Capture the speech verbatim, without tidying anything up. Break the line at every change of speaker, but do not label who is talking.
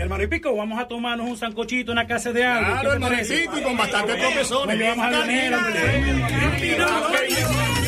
Hermano y Pico, vamos a tomarnos un sancochito, una casa de algo.
Claro, hermano y Pico, y con bastante tropezones.
Nos llevamos a Leonel, hombre.